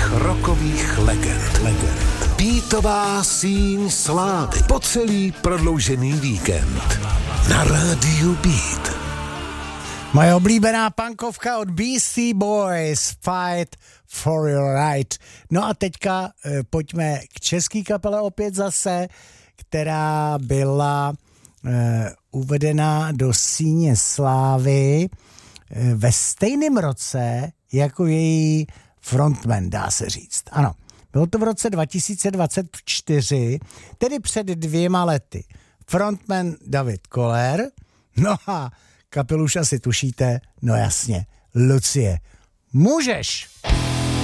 rockových legend. Beatová síň slávy po celý prodloužený víkend na rádiu Beat. Moje oblíbená punkovka od Beastie Boys, Fight for Your Right. No a teďka pojďme k české kapele opět zase, která byla uvedena do síně slávy ve stejném roce jako její frontman, dá se říct. Ano, bylo to v roce 2024, tedy před 2 lety. Frontman David Koller, no a kapelu už asi tušíte, no jasně, Lucie. Můžeš!